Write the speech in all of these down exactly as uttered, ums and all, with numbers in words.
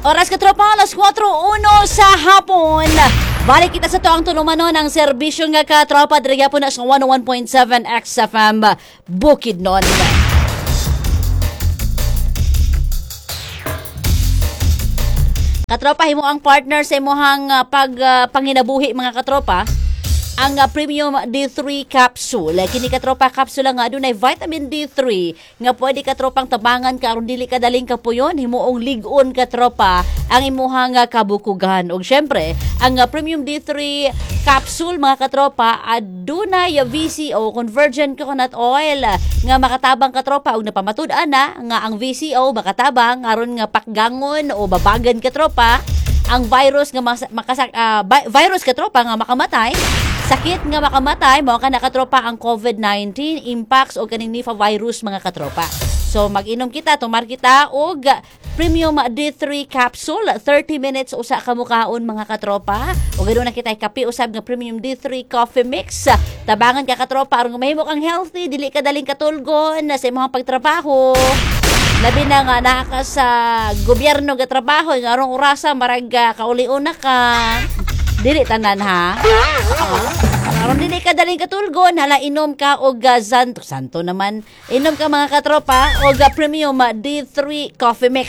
Oras ka tropa, alas kwatro uno sa hapon. Balik kita sa to ang tulumano ng serbisyo nga ka tropa diri po na sa one oh one point seven X F M Bukidnon. Katropa, himo ang partner sa imuhang uh, pag uh, panginabuhi mga katropa. Ang uh, Premium D three Capsule. Kini katropa capsule nga adunay vitamin D three nga pwede katropang tabangan ka aron dili ka daling kapuyon, himuong ligon katropa ang imuhang uh, kabukugan. Og syempre, ang uh, Premium D three Capsule mga katropa adunay V C O, Virgin Coconut Oil, nga makatabang katropa og napamatud-an na nga ang V C O makatabang aron nga pakgangon o babagan katropa ang virus nga makasak uh, virus katropa nga makamatay. Sakit nga makamatay, mao ka nakatropa ang COVID nineteen impacts o kaning Nipah virus mga katropa. So mag-inom kita, tumar kita og Premium D three Capsule, thirty minutes usa ka mukaon mga katropa. O ganoon na kita kape usab nga Premium D three Coffee Mix. Tabangan ka katropa aron mahimo kang healthy, dili ka daling katulgon sa imong pagtrabaho. Labi na nga naka sa gobyerno nga trabaho, nga arong orasa marag kauli-una ka. Dili tanan ha. Uh, aron dili ka daling katulgon, hala inom ka og uh, santo, santo naman. Inom ka mga katropa og uh, Premium D three Coffee Mix.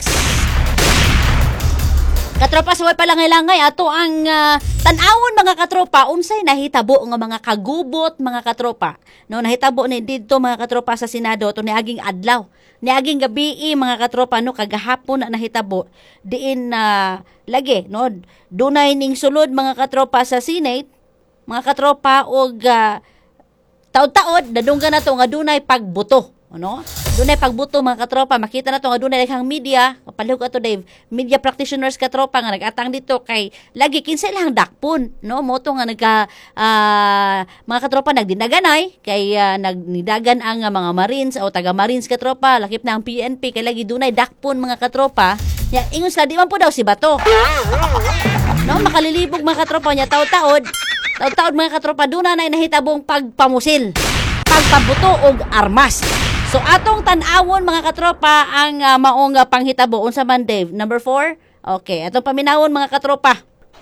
Katropa, suway pa langay-langay ato ang uh, tan-awon mga katropa unsay nahitabo nga mga kagubot mga katropa. No nahitabo ni didto mga katropa sa Senado to niaging adlaw. Niaging gabi mga katropa no kagahapon na nahitabo diin na uh, lagi no dunay ning sulod mga katropa sa Senate mga katropa og uh, taod-taod nadunggan na to nga dunay pagbuto ano dunay pagbuto mga katropa makita na to nga dunay daghang media kapalihog ato Dave media practitioners katropa nga nagatang dito kay lagi kinsa ilang dakpon no moto nga nagka uh, mga katropa nagdinaganay kay uh, nagnidagan ang uh, mga Marines o taga Marines katropa lakip na ang P N P kay lagi dunay dakpon mga katropa ya ingon sila di man po daw si Bato no makalilibog mga katropa nya taod-taod taod-taod mga katropa duna na nahitabong pagpamusil pagpabuto og armas. So atong tan-awon mga katropa ang uh, maong uh, panghitabo unsa man Dave number four. Okay, atong paminawon mga katropa.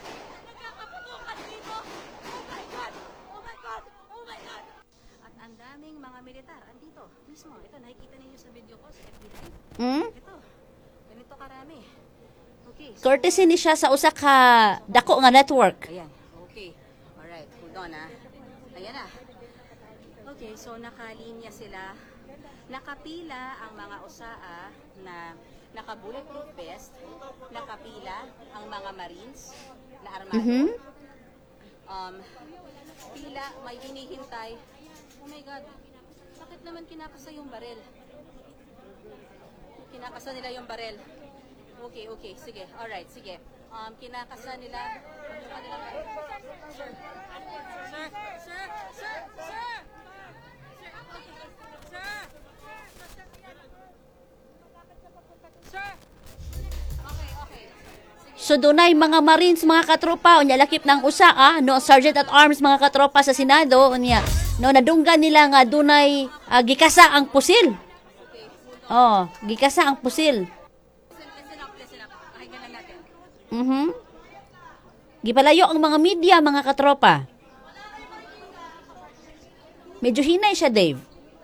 At ang daming mga militar andito mismo. Ito nakikita niyo sa video ko sa F B Live. Hmm? Ito. Ganito karami. Okay. So, Courtesy ni siya sa usa ka dako nga network. ayan. Okay. Alright. Hold on ah. Ayan na. Okay, so nakalinya sila. Nakapila ang mga usaa na naka-bulletproof vest, nakapila ang mga Marines na armado. Mhm. Um, pila, may hinihintay. Oh my God, bakit naman kinakasa yung barel? Kinakasa nila yung barel. Okay, okay, sige, alright, sige. Um, kinakasa nila yung kanilang barel. Sir, sir, sir, sir, sir! Okay, okay. So dunay mga Marines mga katropa unya lakip ng usa ah, no Sergeant at Arms mga katropa sa Senado unya no nadunggan nila nga dunay uh, gikasa ang pusil. Oh, gikasa ang pusil. Listen, listen up, listen up. Pakinggan lang natin. Mhm. Gipalayo ang mga media mga katropa. Medyo hinay siya, Dave.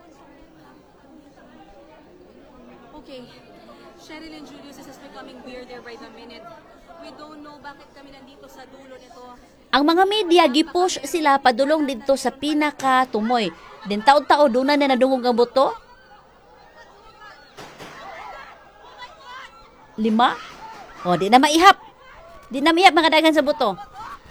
Okay. Cheryl and Julius, this is becoming weirder by the minute. We don't know bakit kami nandito sa dulo nito. Ang mga media gipush sila padulong didto sa pinaka tumoy. Din taod-taod duna na nadungog ang boto. Lima? O, di na maihap. Di na maihap mga dagan sa boto.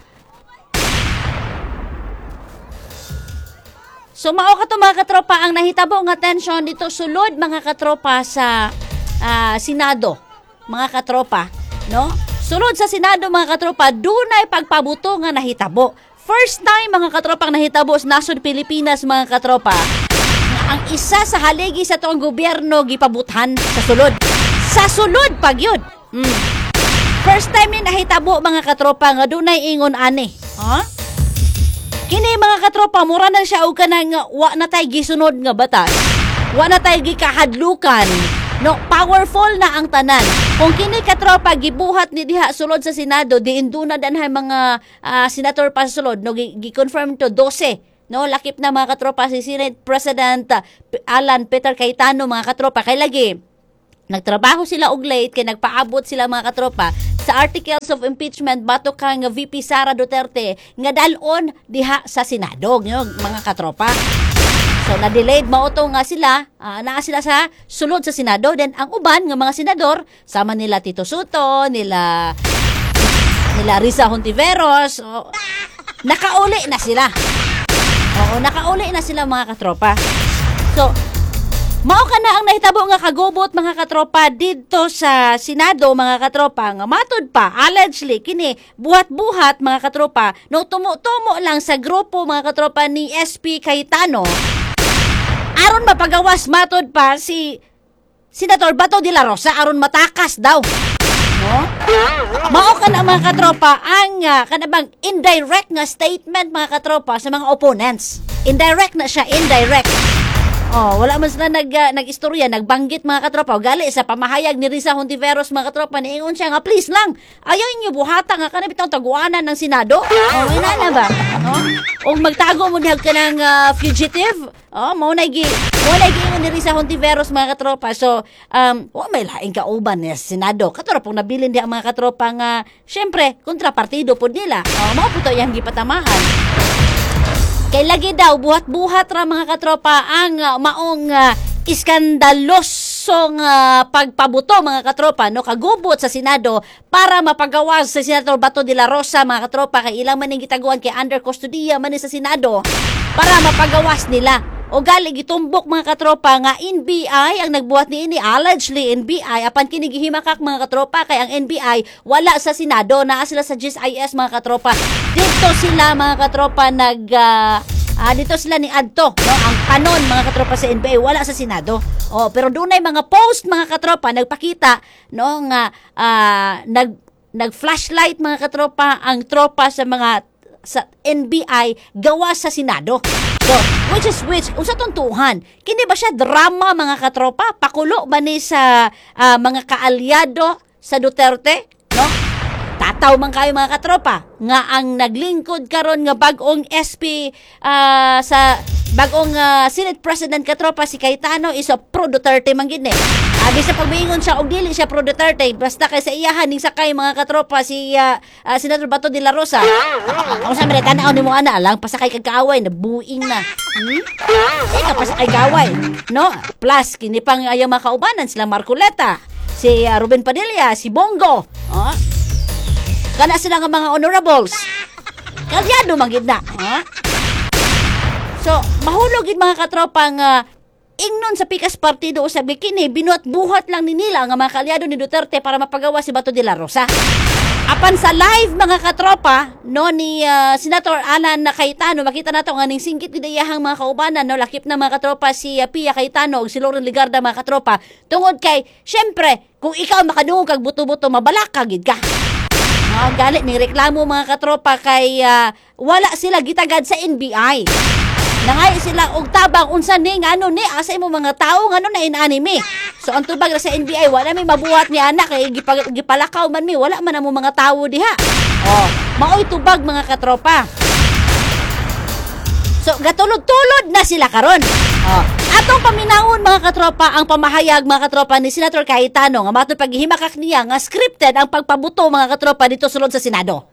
So, mao ka to mga katropa ang nahitabo nga tension dito sulod mga katropa sa uh, Senado. Mga katropa, no? Sulod sa Senado mga katropa, dunay pagpabuto nga nahitabo. First time mga katropang nahitabo sa nasod Pilipinas mga katropa. Ang isa sa haligi sa tuong gobyerno gipabutan sa sulod. Sa sulod pag yun. Mm. First time ni nahitabo mga katropa nga dunay ingon ani. Ha? Huh? Kini mga katropa, mura na siya og kanang wa na tay gisunod nga batas. Wa na tay gikahadlukan No, powerful na ang tanan. Kung kini katropa gibuhat ni diha sulod sa Senado, diinduna danhay mga ah, senator pa sa sulod, no gi- gi-confirm to twelve. No, lakip na mga katropa si Senate President ah, P- Alan Peter Cayetano mga katropa kay lagi. Nagtrabaho sila og late kay nagpaabot sila mga katropa sa articles of impeachment bato kang V P Sara Duterte nga dalon diha sa Senado, no, mga katropa. So, na-delayed mauto nga sila, ah, naa sila sa sulod sa Senado. Then, ang uban nga mga senador, sama nila Tito Soto, nila, nila Risa Hontiveros, oh, nakauli na sila. Oo, nakauli na sila mga katropa. So, mao ka na ang nahitabo nga kagubot mga katropa dito sa Senado mga katropa nga matod pa allegedly kini buhat-buhat mga katropa no tumo-tumo lang sa grupo mga katropa ni S P Cayetano aron mapagawas matod pa si Senator Bato de la Rosa aron matakas daw. No? Mao ka na mga katropa ang uh, kanabang indirect nga statement mga katropa sa mga opponents. Indirect na siya, indirect. Oh, wala man sila nag uh, nag-istorya, nagbanggit mga katropa. O gali sa pamahayag ni Risa Hontiveros mga katropa, niingon siya nga please lang. Ayaw inyo buhata nga kanang bitong taguanan ng Senado. Oh, ina na ba? Oh, o magtago mo nihag ka ng uh, fugitive. Oh, mo na gi, mo na gi ingon ni Risa Hontiveros mga katropa. So, um, wa may laing kauban ni Senado. Katura pong nabilin di ang mga katropa nga, syempre, kontrapartido po nila. Oh, mao po to yang gipatamaan. Kay lagi daw buhat-buhat ra mga katropa ang uh, maong uh, iskandalosong uh, pagpabuto mga katropa no kagubot sa Senado para mapagawas sa Senator Bato de la Rosa mga katropa kay ilang man ning gitaguan kay under custodiya man ni sa Senado para mapagawas nila. O gali gitumbok mga katropa nga N B I ang nagbuhat ni ini allegedly N B I apan kini gihimakak mga katropa kay ang N B I wala sa Senado naa sila sa G I S mga katropa dito sila mga katropa nag uh, uh, dito sila ni adto no ang panon mga katropa sa N B I wala sa Senado oh pero dunay mga post mga katropa nagpakita no nga uh, nag nag flashlight mga katropa ang tropa sa mga sa N B I gawa sa Senado. So, which is which, unsa tong tuhan? Kini ba siya drama mga katropa? Pakulo ba ni sa uh, mga kaalyado sa Duterte? No? Tataw man kayo mga katropa nga ang naglingkod karon nga bag-ong S P uh, sa bag-ong uh, Senate President katropa si Cayetano is a pro Duterte man gid ni. Abi sa pagmingon siya og dili siya pro Duterte basta kay sa iyahan ning sakay mga katropa si uh, uh, Senator Bato de la Rosa. Ako sa mga tanaw ni mo ana lang pasakay kag kaaway na buing na. Hmm? Ika pasakay kaaway, no? Plus kini pang ayaw makaubanan sila Marcoleta, si uh, Ruben Padilla, si Bongo. Oh. Kana sila nga mga honorables. Kalyado man gid na, ha? So, mahulog gid mga katropa nga ingnon sa pikas partido o sa bikini, binuhat-buhat lang ni nila nga mga kalyado ni Duterte para mapagawa si Bato de la Rosa. Apan sa live mga katropa no ni uh, Senator Alan Cayetano makita nato nga ning singgit gidayahang mga kaubanan no lakip na mga katropa si uh, Pia Cayetano ug si Lauren Ligarda mga katropa tungod kay syempre kung ikaw makadungog kag buto-buto mabalaka gid ka. No, galit ning reklamo mga katropa kay uh, wala sila gitagad sa N B I. Nangay sila og tabang unsa ni ngano ni asa imo mga tawo ngano na inanime. So ang tubag sa N B I wala may mabuhat ni anak kay gipag, gipalakaw man mi wala man amo mga tawo diha. Oh, maoy tubag mga katropa. So gatulod-tulod na sila karon. Oh, atong paminawon mga katropa ang pamahayag mga katropa ni Senator Cayetano nga matod paghihimakak niya nga scripted ang pagpabuto mga katropa dito sulod sa Senado.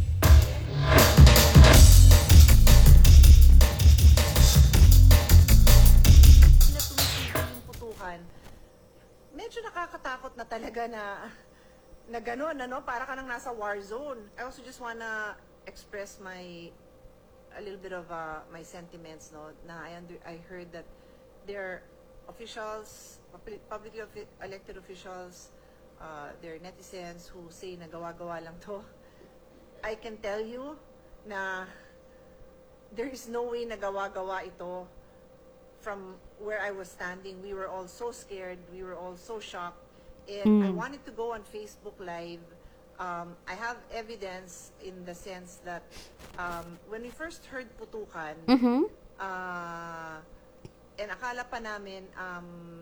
Medyo nakakatakot na talaga na na gano'n, ano, para ka nang nasa war zone. I also just wanna express my a little bit of uh, my sentiments, no, na I under I heard that there are officials, publicly elected officials, uh, there are netizens who say na gawa-gawa lang to. I can tell you na there is no way na gawa-gawa ito. From where I was standing, we were all so scared, we were all so shocked, and mm. I wanted to go on Facebook Live. Um, I have evidence in the sense that um, when we first heard putukan, mm-hmm. uh, and akala pa namin um,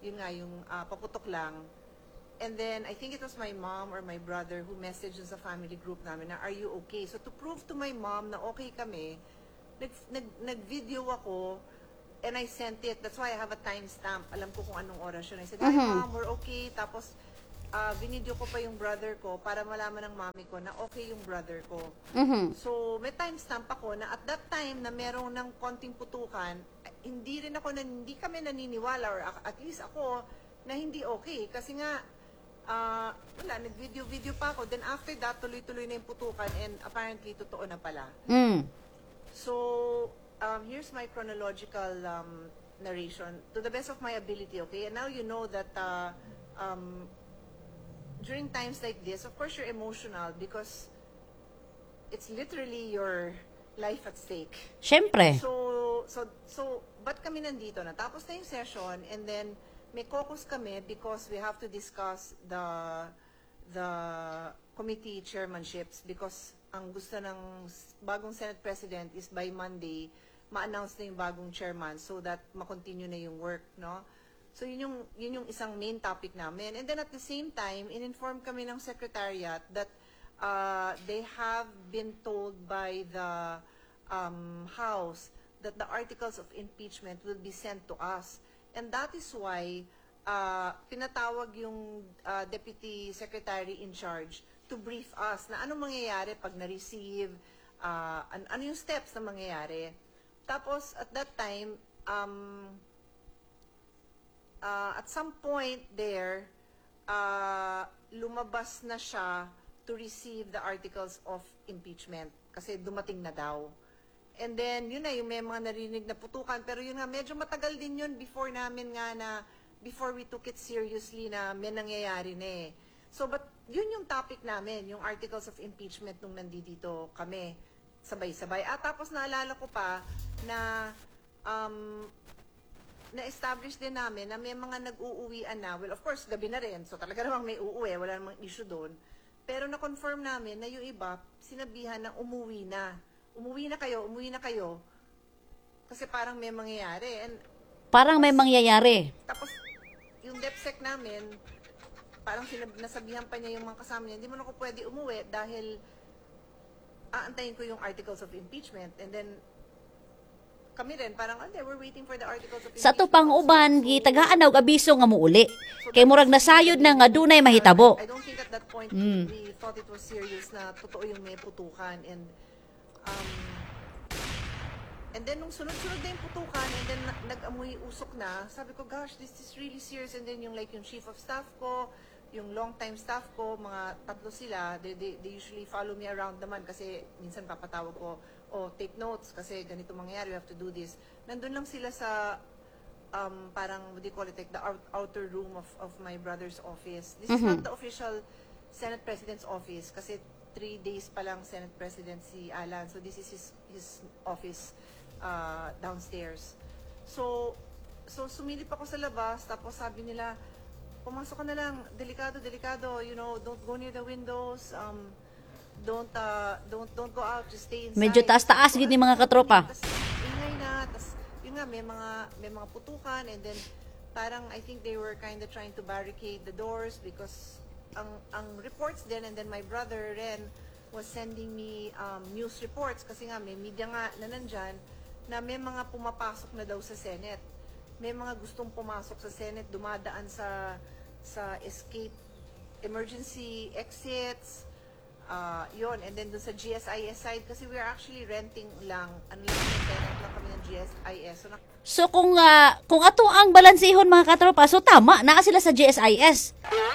yun nga, yung ah, paputok lang. And then, I think it was my mom or my brother who messaged dun sa family group namin na, are you okay? So, to prove to my mom na okay kami, nag, nag, nag-video ako, and I sent it. That's why I have a timestamp. Alam ko kung anong oras yun. I said, hi mom, we're okay. Tapos, uh, binidyo ko pa yung brother ko para malaman ng mami ko na okay yung brother ko. Mhm. So, may timestamp ako na at that time na merong ng konting putukan, hindi rin ako, na, hindi kami naniniwala, or a- at least ako, na hindi okay. Kasi nga, uh, wala, nag-video-video pa ako. Then after that, tuloy-tuloy na yung putukan, and apparently, totoo na pala. Mm. So, um, here's my chronological um, narration to the best of my ability, okay? And now you know that uh, um, during times like this, of course, you're emotional because it's literally your life at stake. Syempre. So, so, so, ba't kami nandito? Natapos na yung session, and then may caucus kami because we have to discuss the the committee chairmanships because ang gusto ng s- bagong Senate President is by Monday, ma-announce na yung bagong chairman so that ma-continue na yung work, no? So, yun yung, yun yung isang main topic namin. And then at the same time, in-inform kami ng Secretariat that uh, they have been told by the um, House that the articles of impeachment will be sent to us. And that is why uh, pinatawag yung uh, Deputy Secretary in charge to brief us na anong mangyayari pag na-receive, uh, an- ano yung steps na mangyayari. Tapos, at that time, um, uh, at some point there, uh, lumabas na siya to receive the articles of impeachment kasi dumating na daw. And then, yun na, yung may mga narinig na putukan. Pero yun nga, medyo matagal din yun before namin nga na, before we took it seriously na may nangyayari na eh. So, but yun yung topic namin, yung articles of impeachment nung nandito kami, sabay-sabay. At tapos naalala ko pa na um, na-establish din namin na may mga nag-uuwian na. Well, of course, gabi na rin. So, talaga namang may uuwi. Wala namang issue doon. Pero na-confirm namin na yung iba, sinabihan na umuwi na. Umuwi na kayo, umuwi na kayo. Kasi parang may mangyayari. And Parang may mangyayari. tapos, yung DepSec namin, parang sinab- nasabihan pa niya yung mga kasama niya, hindi mo na ako pwede umuwi dahil aantayin ko yung articles of impeachment. And then, kami rin, parang, ande, we're waiting for the articles of Sa impeachment. tupang uban, So, gitagaan og abiso nga muuli. so Kay that murag was nasayod really, na nga dunay mahitabo. I don't think at that point Mm. we thought it was serious na totoo yung may putukan. And, um, and then nung sunod-sunod na yung putukan, and then na- nag-amoy usok na, sabi ko, gosh, this is really serious. And then yung like yung chief of staff ko, yung long-time staff ko, mga tatlo sila, they, they, they usually follow me around naman kasi minsan papatawag ko, oh, take notes kasi ganito mangyayari, we have to do this. Nandun lang sila sa, um, parang, what do you call it, like the out- outer room of, of my brother's office. This is not the official Senate President's office kasi three days pa lang Senate President si Alan. So this is his, his office uh, downstairs. So, so sumilip ako sa labas, tapos sabi nila, pumasok ka na lang, delikado, delikado, you know, don't go near the windows, um, don't, uh, don't, don't go out, just stay inside. Medyo taas-taas gid ni mga katropa. Tas, ingay na, tas, yun nga, may mga, may mga putukan, and then, parang, I think they were kind of trying to barricade the doors, because, ang, ang reports din, and then my brother, Ren, was sending me, um, news reports, kasi nga, may media nga na nandyan, na may mga pumapasok na daw sa Senate. May mga gustong pumasok sa Senate, dumadaan sa sa escape emergency exits, uh, yon, and then dun sa G S I S side, kasi we are actually renting lang, ano lang, tenant lang kami ng G S I S. So, nak- So kung ah, kung ato ang balansihon mga katropa, so tama, naa sila sa G S I S.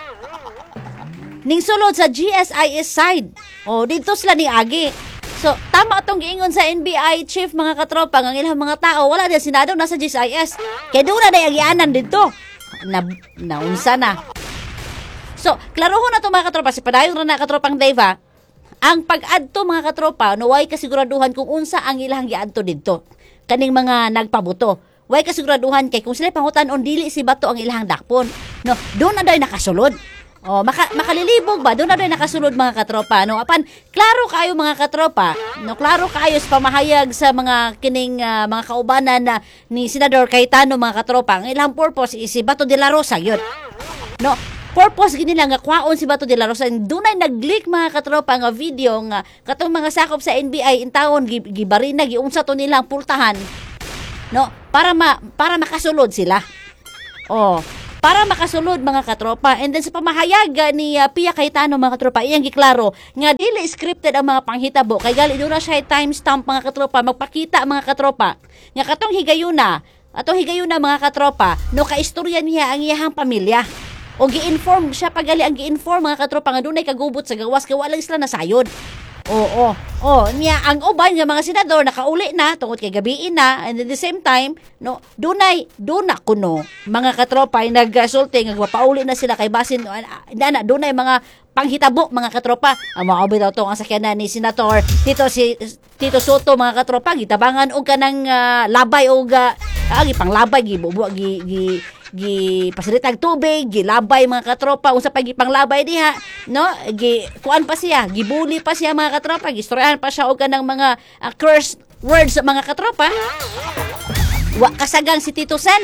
Ning sulod sa G S I S side. O dito sila ni Agi. So tama atong giingon sa N B I chief mga katropa ang ilang mga tao wala din sinadong nasa G S I S. Kay doon na day agianan dito. Na naunsa na. So klarohon na to mga katropa si padayon ra na katropang Deva. Ang pag-adto mga katropa, no way kasiguraduhan kung unsa ang ilang giadto didto. Kaning mga nagpabuto. Way kasiguraduhan kay kung sila pangutan-on dili si bato ang ilang dakpon. No, doon na day nakasulod. Oh, maka, makalilibog ba? Doon na rin nakasulod mga katropa. No? Apan, klaro kayo mga katropa. No, klaro kayo sa pamahayag sa mga kining ah, mga kaubanan na ni Senador Cayetano mga katropa. Ang ilang purpose is si Bato de la Rosa yun. No, purpose gini lang nga kwaon si Bato de la Rosa. Doon ay nag-leak mga katropa nga video nga katong mga sakop sa N B I in taon gi- gibarina giunsa to nilang pultahan. No, para ma para makasulod sila. Oh, para makasulod mga katropa. And then sa pamahayag ni uh, Pia Cayetano mga katropa, iyang giklaro nga dili scripted ang mga panghitabo kay gali do na siya timestamp mga katropa, magpakita mga katropa nga katong higayuna atong higayuna mga katropa no kaistorya niya ang iyahang pamilya o gi-inform siya pagali ang gi-inform mga katropa nga dunay kagubot sa gawas kay wala sila nasayod. Oo, oh, niya ang uban nga mga senador nakauli na tungod kay gabiin na, and at the same time no dunay duna kuno mga katropa ay nagsulti nga pauli na sila kay basin na dunay mga panghitabo mga katropa. Ang mga bitaw tong ang sakyanan ni Senator Tito si Tito Soto mga katropa gitabangan og kanang uh, labay og uh, agi panglabay gibubo gi gi gi pasiritag tubig, gilabay mga katropa unsa pa gipanglabay diha, no? Gi kuan pa siya, gibuli pa siya mga katropa, gistoryahan pa siya og kanang mga uh, curse words mga katropa. Wa kasagang si Tito Sen.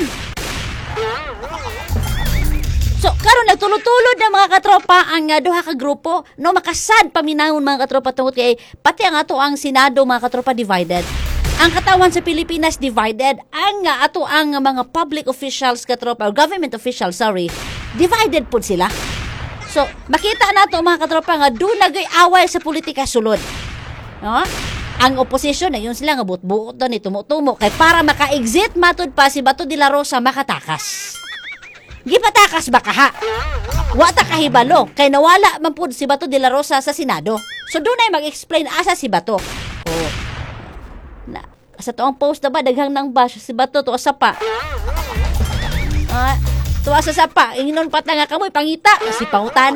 So, karon nagtulod-tulod na mga katropa ang uh, duha ka grupo, no makasad paminahon mga katropa tungod kay pati ang ato ang Senado mga katropa divided. Ang katawan sa Pilipinas divided, ang uh, ato ang mga public officials katropa, or government officials, sorry, divided pud sila. So, makita nato mga katropa nga do nagay away sa politika sulod. No? Ang opposition na yun sila nga buot-buot ni tumutumo kay para maka-exit matud pa si Bato de la Rosa makatakas. Gipatakas ba kaha? Wa ta kahibalo kay nawala man pud si Bato de la Rosa sa Senado. So dunay mag-explain asa si Bato. Oh. Na sa toong post na ba daghang nang bash si Bato to sa pa. Ah, tuwa sa sapa, ingnon pat nga kamoy pangita si pangutana.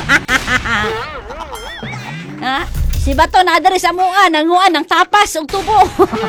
Ah, si Bato na diri sa mua nanguan ng tapas og tubo.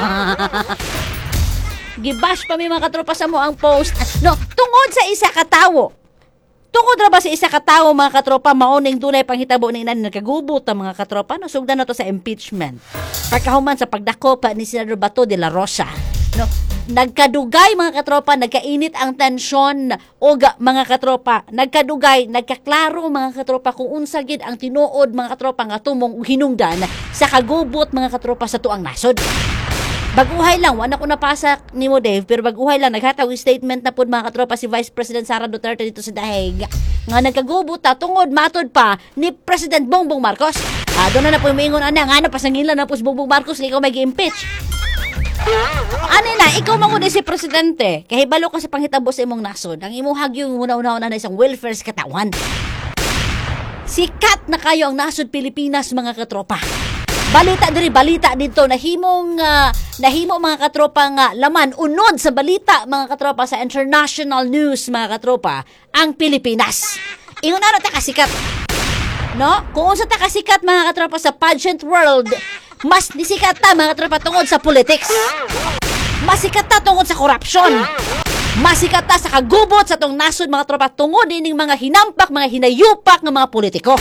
Gibash pa may mga katropa sa mo ang post. No, tungod sa isa ka tawo. Tungod ra ba sa isa ka tawo mga katropa mauning dunay panghitabo ni inan nagkagubot ang mga katropa no sugdan na to sa impeachment. Pagkahuman sa pagdako pa ni Senador Bato de la Rosa. No, nagkadugay mga katropa, nagkainit ang tensyon og mga katropa, nagkadugay, nagkaklaro mga katropa kung unsa gid ang tinuod mga katropa nga tumong hinungdan sa kagubot mga katropa sa tuang nasod. Baguhay lang, wala ko napasak ni mo Dave, pero baguhay lang, naghatag statement na po mga katropa si Vice President Sara Duterte dito sa Dahig. Nga nagkagubot ta, tungod matod pa ni President Bongbong Marcos. Ah, doon na na po yung mingon, ana, nga na pasangilan na po si Bongbong Marcos, ikaw may gi-impeach. Ano na, ikaw manguna si Presidente, kahibalo ka sa panghitabo sa imong nasod, ang imong hagyong una-una na isang welfare sa katawan. Sikat na kayo ang nasod Pilipinas mga katropa. Balita diri balita dito nahimong uh, nahimo mga katropa nga laman unod sa balita mga katropa sa international news mga katropa ang Pilipinas. Ingon na ta kasikat. No? Kung unsa ta kasikat mga katropa sa pageant world, mas nisikat ta mga katropa tungod sa politics. Masikat ta tungod sa corruption. Masikat ta sa kagubot sa tong nasod mga katropa tungod ining mga hinampak, mga hinayupak nga mga politiko.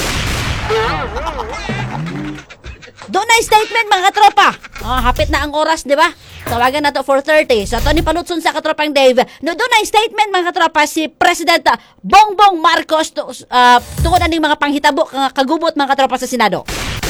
Doon na statement mga katropa. Oh, hapit na ang oras, di ba? Tawagan na to four thirty. So, ito ni Palutson sa katropang Dave. No, doon na statement mga katropa si President Bongbong Marcos to, uh, tungkol na mga panghitabo kagubot mga katropa sa Senado.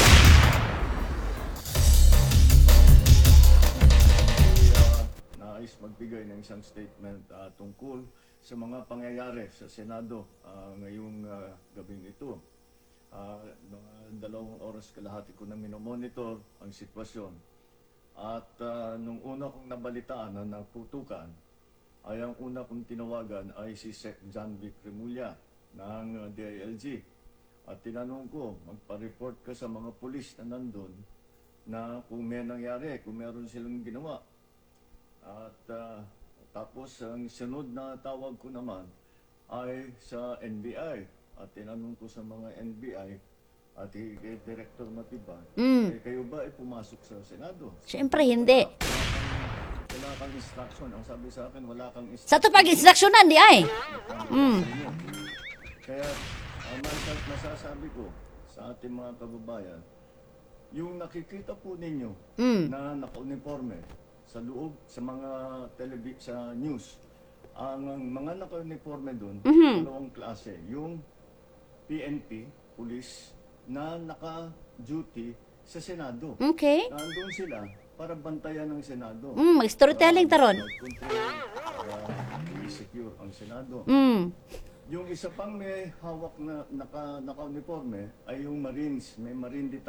Nais magbigay ng isang statement uh, tungkol sa mga pangyayari sa Senado uh, ngayong uh, gabing ito. Uh, mga dalawang oras kalahati ko na minomonitor ang sitwasyon. At uh, nung una kong nabalitaan na naputukan, ay ang una kong tinawagan ay si Sec John Vic Remulla ng uh, D I L G. At tinanong ko, magpa-report ka sa mga pulis na nandun na kung may nangyari, kung meron silang ginawa. At uh, tapos ang sunod na tawag ko naman ay sa N B I. At tinanong ko sa mga N B I at kay Director Matibay, Mm. eh, kayo ba ay pumasok sa Senado? Siyempre, hindi. Wala kang instruction. Ang sabi sa akin, wala kang instruction. Sa ito pag-instructionan, di ay. Mm. Kaya Ang mas- masasabi ko sa ating mga kababayan, yung nakikita po ninyo Mm. na naka-uniforme sa loob, sa mga televi sa news, ang mga naka-uniforme doon, Mhm. dalawang klase. Yung P N P, police, na naka-duty sa Senado. Okay. Nandun sila para bantayan ng Senado. Mm, mag-storytelling taron. Control, para i-secure ang Senado. Mm. Yung isa pang may hawak na naka, naka-uniforme ay yung Marines. May Marine